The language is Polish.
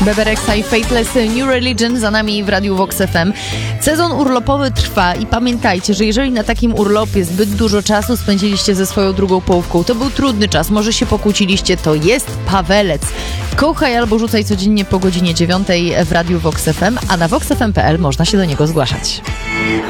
Bebe Rexha i Faithless New Religion za nami w Radiu Vox FM. Sezon urlopowy trwa i pamiętajcie, że jeżeli na takim urlopie zbyt dużo czasu spędziliście ze swoją drugą połówką, to był trudny czas, może się pokłóciliście, to jest Pawelec. Kochaj albo rzucaj codziennie po godzinie 9 w Radiu Vox FM, a na voxfm.pl można się do niego zgłaszać.